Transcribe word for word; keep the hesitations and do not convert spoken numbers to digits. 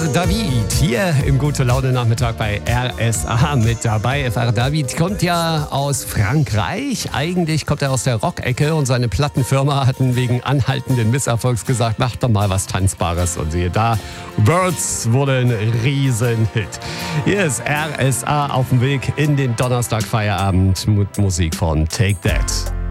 David hier im Gute Laune Nachmittag bei R S A mit dabei. F R David kommt ja aus Frankreich. Eigentlich kommt er aus der Rockecke und seine Plattenfirma hatten wegen anhaltenden Misserfolgs gesagt, mach doch mal was Tanzbares. Und siehe da, Birds wurde ein Riesenhit. Hier ist R S A auf dem Weg in den Donnerstag-Feierabend mit Musik von Take That.